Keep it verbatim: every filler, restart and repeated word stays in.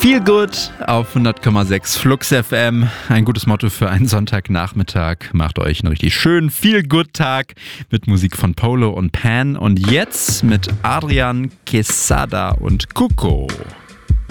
Feel Good auf hundert Komma sechs Flux F M. Ein gutes Motto für einen Sonntagnachmittag. Macht euch einen richtig schönen Feel Good Tag mit Musik von Polo und Pan. Und jetzt mit Adrian Quesada und Cuco.